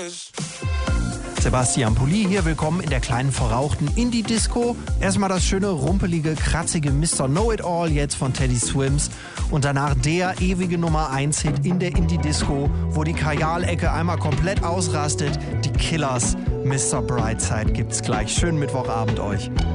Sebastian Pulli hier, willkommen in der kleinen verrauchten Indie-Disco. Erstmal das schöne, rumpelige, kratzige Mr. Know-It-All jetzt von Teddy Swims und danach der ewige Nummer 1-Hit in der Indie-Disco, wo die Kajal-Ecke einmal komplett ausrastet. Die Killers, Mr. Brightside gibt's gleich. Schönen Mittwochabend euch.